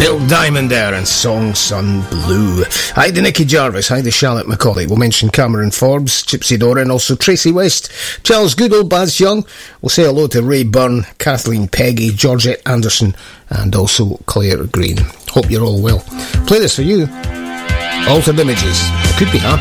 Bill Diamond there and Song Sun Blue. Hi to Nicky Jarvis, hi to Charlotte Macaulay. We'll mention Cameron Forbes, Gypsy Dora, and also Tracy West, Charles Goodall, Baz Young. We'll say hello to Ray Byrne, Kathleen Peggy, Georgette Anderson, and also Claire Green. Hope you're all well. Play this for you. Altered Images. It could be happening.